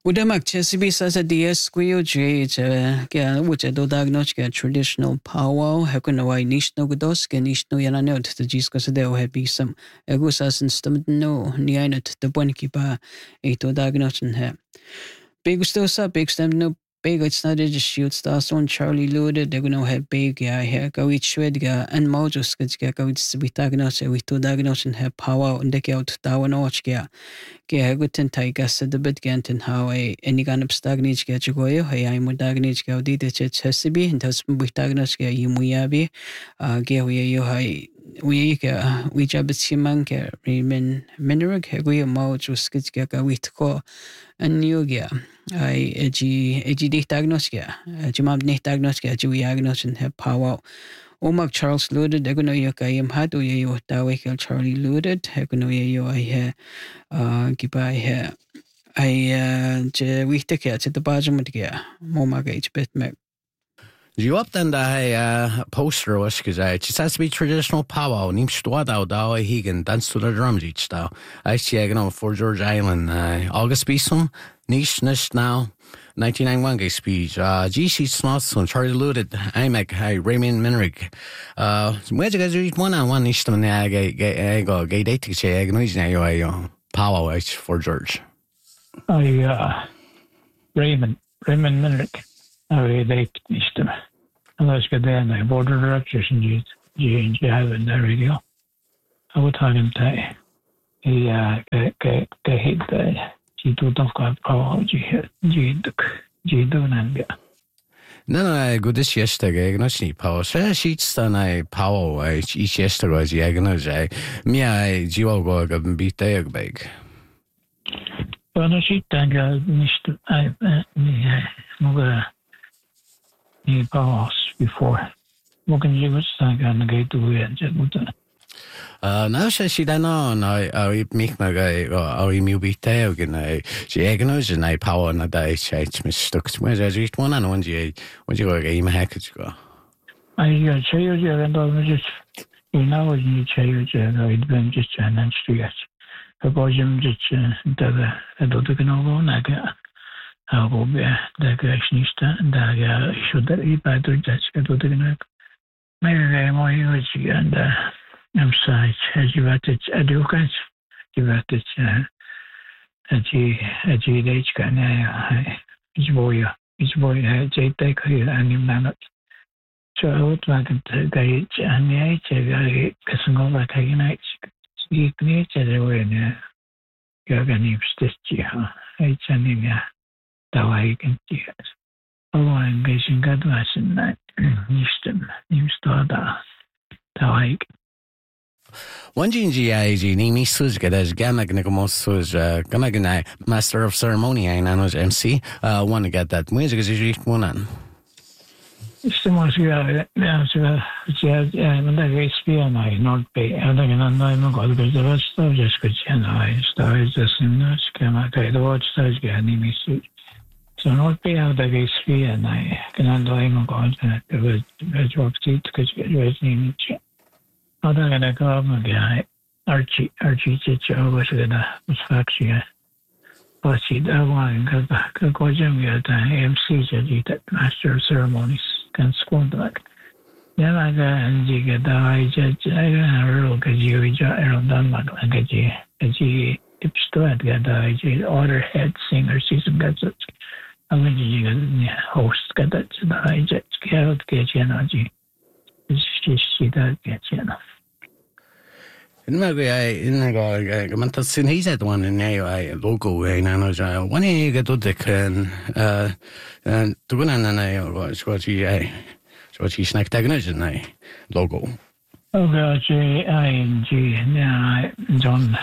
Udamak Chesapeake says that the SQUJ which do diagnostic traditional power Hakunawai Nishno Godosk and Nishno Yananot the Giscos de Happy some Egusas and Stumno Nianot the Bonkipa Eto diagnosin he. Big still sub big stem no big it's not just shoot stars on Charlie Loaded they're gonna have big here go each Shwedga and Mojus go it's be diagnosed with two diagnosin have power and they out down ochga. Guten Tiger said the bit gantin how a any gun of stagnage get you go, hey, I'm with dagnage go did it Chesapeake and has with dagnage get you muyabi, Gawi you high. We jab simanke remen mineral we mouth was skitska with ko and yoga I ag diagnostica jumab nicht diagnostica ju diagnosis have power Omak Charles Loaded, Egonoyakayam Hatu Yayo Tawakil Charlie Loaded, Egonoyo I Gibai I we take it at the Bajamatia, Momagage Bitmek. You up then the poster was because it just has to be traditional power. Nim Stwada Dawa Hegan dance to the drums each style. I see I for George Island, August Bisum, Nish now. 1991 gay speech. GC Snots on Charlie Loaded. I make Raymond Minrig. Where you guys read one ish to gay dating say noise now power for George. Raymond Minrig. I date Nistum. Unless get there and border directors and you have in the radio. I would talk him to he hit the G2 of power G do and No, good this yesterday, no sleep power. Sheets than I power each yesterday was Yaganoze. Me, I Giogo got beat the egg bag. Well, no sheet thank Mr. I need powers before. What can you thank and get to it? Now she don't know. I make my guy or you be there again. She agonies and I power and a day change Miss Stux. Where's I reached one and when you go game hackage go. I tell you, and I just you know, you tell you, I'd been just an street. A bosom just the Dotagano, Naga. I'll go there, the Gashnista, and I should eat by the Dotagano. Maybe I'm more used and I'm sorry, as you at it, I do guys, you at it, a GH can I, his boy, J take here, and you man it. So I would like to gauge and the age, I guess I'm like a unite, speak nature away there. You're going to stitch you, H and in ya, though I can see it. Oh, I'm guessing God was in that, you start that, though I One GIG, Nimi Suzga, there's Gamma Nicomos, Gamma Master of Ceremony, I know MC. Want to get that music is usually one on. Similar to when I speak, I not pay. I don't know because the rest of just good channel. Stars just in the schema. The watch stars get Nimi Suz. So not pay out the speak, and I cannot do him God. It was a job seat because it was Nimi. Other than a government guy, Archie was with a factory. But she don't want to go to MC, Master of Ceremonies, can squint like. Then I got and you get the I don't know, because you done like a G, it's to get the order head singer season gets it. I mean, you get host get that to the I just get energy. She does get enough. In my way, Mantassin, he's at one in a local way. Nano, when you get to the can, and to go and I was what he snacked agnosion, I logo. Oh, God, John,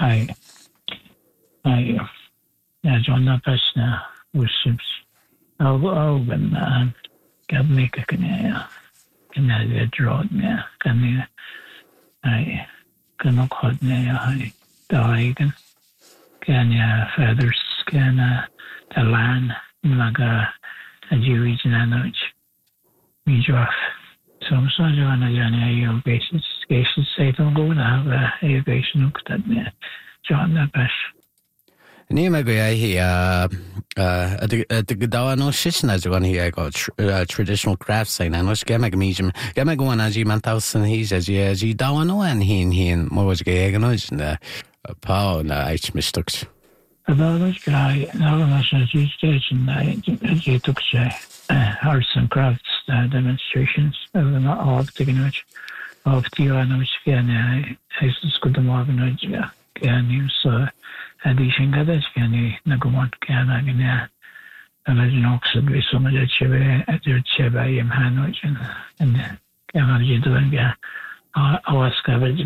John Napasna was ships. Oh, and got make a canal. Can I get drawn there? Can I cannot hold me. I die again. Can ya feathers? Can the land like a Jewish language? Me off. So such a Johnny basis cases say don't go to have a education looked at me. John the best. Name I The Gadawa Shishin as one here got traditional craft sign and let's get me going as you man thousand he's as you dawano and he and more was gay and the power and H mistakes. About this guy, now national station, I took arts and crafts demonstrations of all the of Tiana, which can I school the Morgan, can use addition gathers can Nagamont can again. And Oxford with some of the Chebe at your Chebe and Hanwich and can doing our scavenge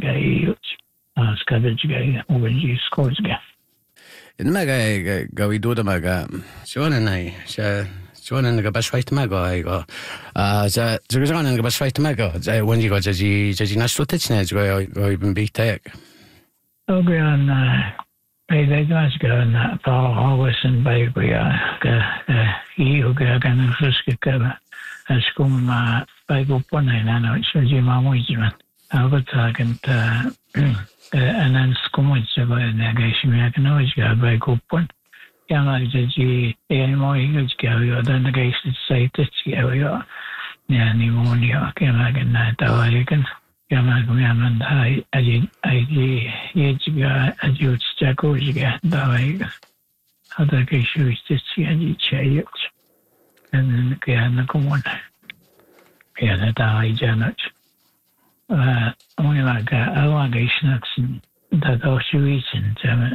guy, over G scores guy. In Maga go we do the Maga. Sean and I, Sean and the best right to Mago. I go. There's on in the best right to Mago. When you go to the national teaching, go even big tech. Oh, Gran, they must go in that Paul Hollis and Baby. He who got a frisky cover as come by go one and I know it's your mom with you. I'll go talk and then scum so by negation. I can always go by go one. Yeah, like the more you go, then the case is say this year. Yeah, pneumonia came like in that. You can. And I would check over again. Other issues just see change. And then again, the one. Yeah, that I Janet. Only like allegation that also reason.